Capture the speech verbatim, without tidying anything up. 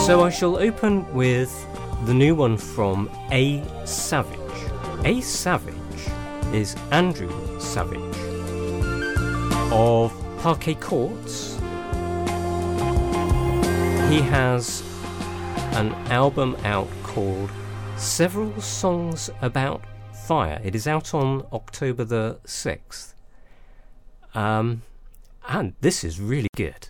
So I shall open with the new one from A Savage. A Savage is Andrew Savage of Parquet Courts. He has an album out called Several Songs About Fire. It is out on October the sixth. Um, and this is really good.